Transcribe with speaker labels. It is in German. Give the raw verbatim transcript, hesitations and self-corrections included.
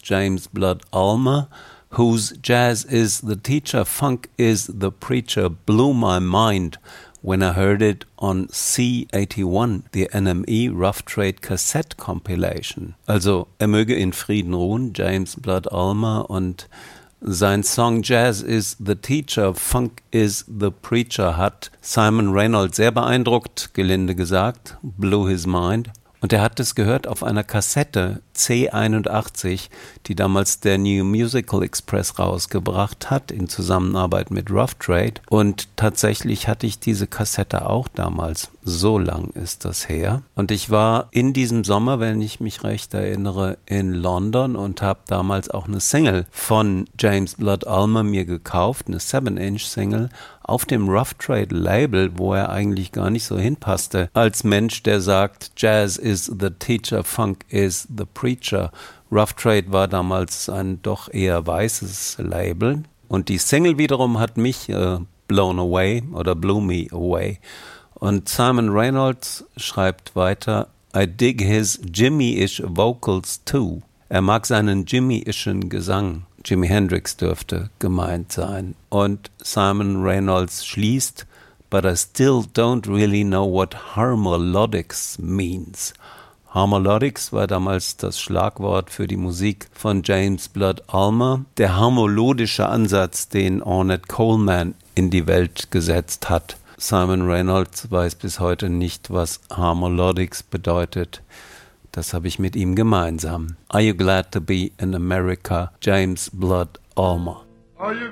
Speaker 1: James Blood Ulmer, whose jazz is the teacher, funk is the preacher, blew my mind when I heard it on C eighty-one, the N M E Rough Trade Cassette Compilation. Also, er möge in Frieden ruhen, James Blood Ulmer, und sein Song Jazz is the Teacher, Funk is the Preacher hat Simon Reynolds sehr beeindruckt, gelinde gesagt, blew his mind. Und er hat es gehört auf einer Kassette C einundachtzig, die damals der New Musical Express rausgebracht hat, in Zusammenarbeit mit Rough Trade. Und tatsächlich hatte ich diese Kassette auch damals. So lang ist das her. Und ich war in diesem Sommer, wenn ich mich recht erinnere, in London und habe damals auch eine Single von James Blood Ulmer mir gekauft, eine seven inch Single, auf dem Rough Trade Label, wo er eigentlich gar nicht so hinpasste, als Mensch, der sagt, Jazz is the teacher, Funk is the preacher. Rough Trade war damals ein doch eher weißes Label. Und die Single wiederum hat mich äh, blown away oder blew me away. Und Simon Reynolds schreibt weiter, I dig his Jimmy-ish vocals too. Er mag seinen Jimmy-ischen Gesang. Jimi Hendrix dürfte gemeint sein. Und Simon Reynolds schließt, but I still don't really know what harmolodics means. Harmolodics war damals das Schlagwort für die Musik von James Blood Ulmer. Der harmolodische Ansatz, den Ornette Coleman in die Welt gesetzt hat. Simon Reynolds weiß bis heute nicht, was Harmolodics bedeutet. Das habe ich mit ihm gemeinsam. Are you glad to be in America? James Blood Ulmer.